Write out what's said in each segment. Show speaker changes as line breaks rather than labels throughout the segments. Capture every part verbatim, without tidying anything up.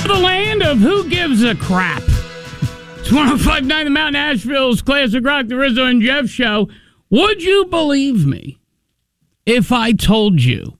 The land of who gives a crap. It's one oh five point nine The Mountain, Asheville's Classic Rock, the Rizzo and Jeff Show. Would you believe me if I told you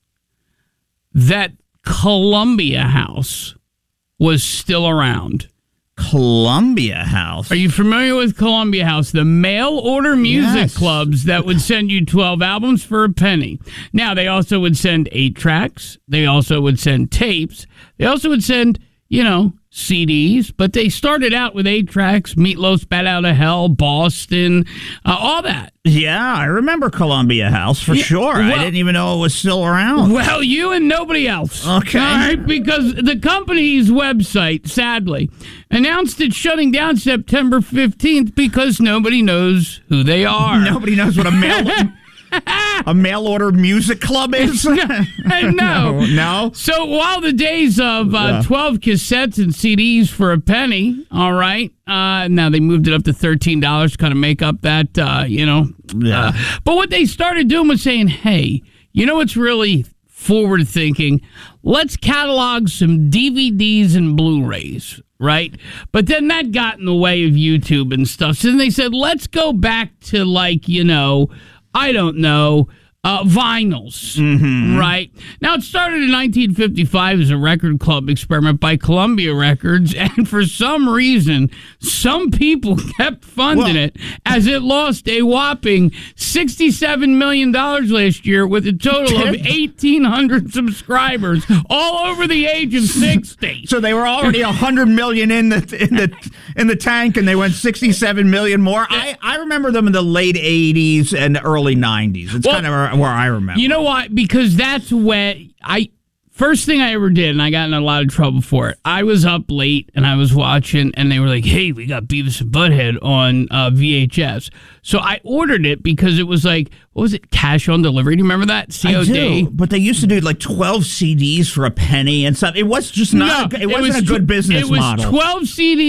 that Columbia House was still around?
Columbia House.
Are you familiar with Columbia House? The mail order music
Yes.
clubs that would send you twelve albums for a penny. Now, they also would send eight tracks. They also would send tapes. They also would send, you know, C Ds, but they started out with eight tracks, Meatloaf's Bat Out of Hell, Boston, uh, all that.
Yeah, I remember Columbia House for
Yeah,
sure.
well-
I didn't even know it was still around.
Well, you and nobody else.
Okay.
All right, because the company's website, sadly, announced it's shutting down September fifteenth because nobody knows who they are.
Nobody knows what a mail a mail order music club is.
no, no.
no.
So while the days of uh,
Yeah.
twelve cassettes and C Ds for a penny, all right, uh, now they moved it up to thirteen dollars to kind of make up that, uh, you know.
Yeah.
Uh, but what they started doing was saying, hey, you know what's really forward thinking? Let's catalog some D V Ds and Blu-rays, right? But then that got in the way of YouTube and stuff. So then they said, let's go back to, like, you know, I don't know, uh, vinyls,
Mm-hmm.
right? Now, it started in nineteen fifty-five as a record club experiment by Columbia Records, and for some reason, some people kept funding
Well-
it as it lost a whopping sixty-seven million dollars last year with a total of eighteen hundred subscribers, all over the age of sixty.
So they were already a hundred million in the in the in the tank, and they went sixty-seven million more. I, I remember them in the late eighties and early nineties. It's
Well,
kind of where, where I remember.
You know why? Because that's when I first thing I ever did, and I got in a lot of trouble for it. I was up late and I was watching, and they were like, "Hey, we got Beavis and Butthead on uh, V H S." So I ordered it because it was like, what was it? Cash on delivery. Do you remember that? C O D.
I do, but they used to do like twelve C Ds for a penny and stuff. It was just not.
No,
it wasn't
was
a good
tw-
business
It was
model.
twelve C Ds.